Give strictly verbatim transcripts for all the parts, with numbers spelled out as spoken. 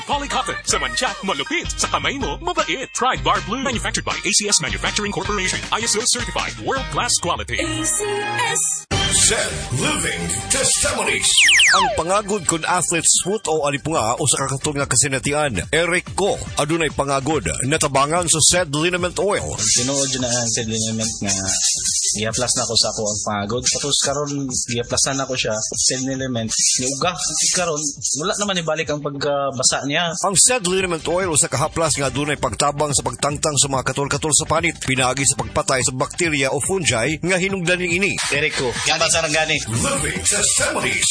Polycotton. Sa mancha, malupit. Sa kamay mo, mabait. Try Bar Blue. Manufactured by A C S Manufacturing Corporation. I S O certified. World-class quality. A C S. Zen Living Testimonies. Ang pangagod kun athlete's foot o alipunga o sa kakatong nga kasinatian, Eric Ko, adunay pangagod, natabangan sa said liniment oil. Tinuod yun na ang said liniment nga i-plus na ko sa ako ang pangagod. Tapos karon i-plus na ako siya, said liniment, niuga. Karon wala naman ibalik ang pagbasa niya. Ang said liniment oil sa kahaplas nga adunay pagtabang sa pagtangtang sa mga katol-katol sa panit, pinagi sa pagpatay sa bakterya o fungi nga hinungdan ni ini. Eric Ko, yan ba sa gani? Living Testimonies.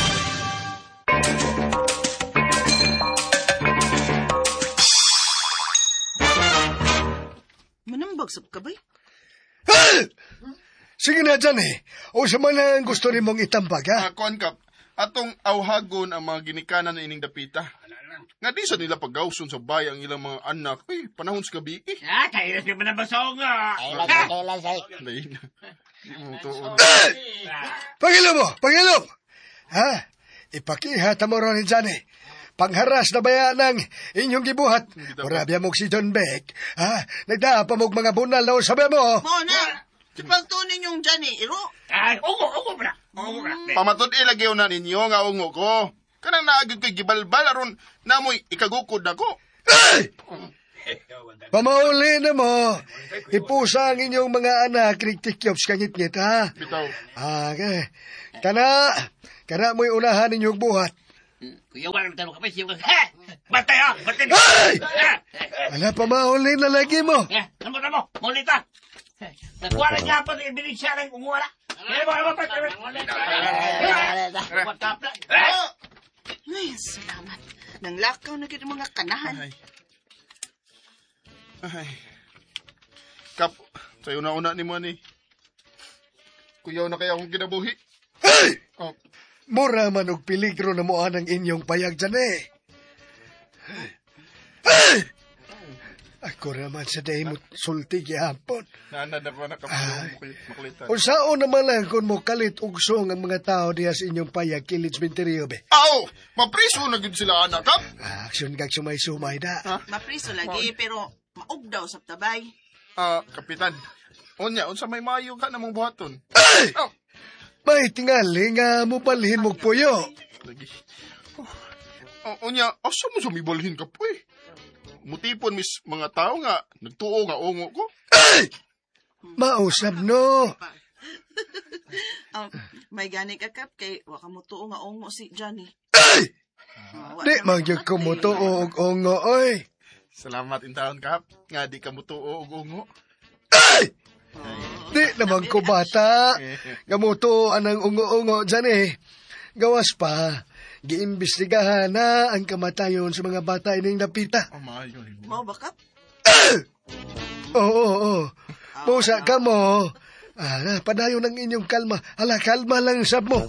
Manambagsap ka ba? Sige na dyan eh. O sa man ang gusto rin mong itambag, ha? Ah, kuan kap, atong awhagon ang mga ginikanan na ining dapita. Nga di sa nila paggawson sa bayang ilang mga anak, ay, panahon sa gabi eh. Ah, kailan ka ba na basong nga? Kailan sa kailan sa... Lain na. Di mo tuon. Pangilo mo! Pangilo! Ha? Ipakihata mo ron dyan eh. Pangharas na baya ng inyong gibuhat. Marabya mo si John Beck. Ha? Nagdaapa mo mga bunal na sabi mo. Mo na! Pagtunin yung dyan eh, iro. Ay, ugo, ugo ba na? Ugo ba na? Pamatod ilagyaw na ninyo nga ungo ko. Kanang naagad ko'y gibalbal aron namoy ikagukod na ko. Ay! Pamauli na mo. Ipusa ang inyong mga anak riktikyops kangit-ngit, ha? Bitaw. Ah, okay. Kana, kana mo'y unahan ninyong buhat. Kuya, wala naman ka pa siya. Ha! Bantay ha! Bantay na! Ay! Wala pa mauli na lagi mo. Ha! Namo, namo! Mulit ha! Nagwala nga pa na ibinig siya rin umuwala. Kaya mo, ano ba? Ay, salamat. Nang lakaw na kita mga kanahan. Ay. Ay. Kap, sa'yo na una ni mo ni. Kuyaw na kaya akong kinabuhi. Hey! Oh. Mura man og peligro na mo ang inyong payag dyan eh. Hey! Ako naman sa day mo sulti gihapon. Nana na pa na makulitan. O saan naman lang kung mo kalit ugsong ang mga tao diya sa inyong payag kilid cementerio be? Aw! Mapriso na gud sila anak, kap. Ah, aksyon kag sumay-sumay da. Ha? Mapriso lagi, pero maog daw sa tabay. Ah, kapitan. Unya, unsa may mayo ka namang buhaton? Ay! Oh. May tingali nga mo balhin mo puyo. Lagi. Oh, unya, asa mo sumibalhin ka po eh? Mutipon mis mga tao nga, nagtuo nga ungo ko. Ay! Mausap no. um, may gani ka, Kap, kay waka mo tuo nga ongo si Johnny. Ay! Uh, Di magyag ko mo to og ongo, oy. Salamat in taon, Kap. Nga di ka mutuo og ungo. Ay! Di naman ko bata. Gamuto anang ungo-ungo dyan eh. Gawas pa. Giimbestigahan na ang kamatayon sa mga bata ining napita. Oh, maayo. Mau ba, Kap? Oo, oo, oo. Pusa ka mo. Ah, padayon ng inyong kalma. Hala, kalma lang sab mo.